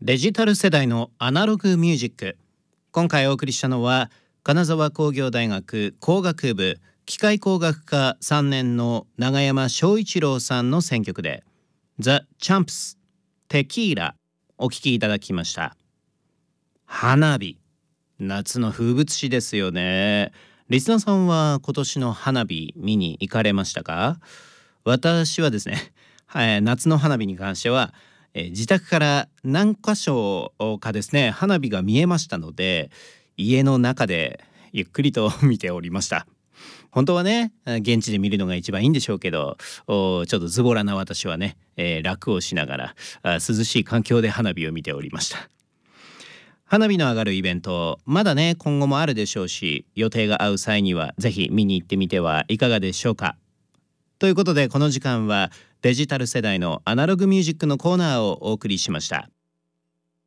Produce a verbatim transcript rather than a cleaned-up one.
デジタル世代のアナログミュージック。今回お送りしたのは金沢工業大学工学部機械工学科さんねんの永山翔一郎さんの選曲で The Champs テキーラお聴きいただきました。花火、夏の風物詩ですよね。リスナーさんは今年の花火見に行かれましたか？私はですね、はい、夏の花火に関してはえ自宅から何箇所かですね花火が見えましたので、家の中でゆっくりと見ておりました。本当はね現地で見るのが一番いいんでしょうけど、ちょっとズボラな私はね、えー、楽をしながら涼しい環境で花火を見ておりました。花火の上がるイベントまだね今後もあるでしょうし、予定が合う際にはぜひ見に行ってみてはいかがでしょうか。ということでこの時間はデジタル世代のアナログミュージックのコーナーをお送りしました。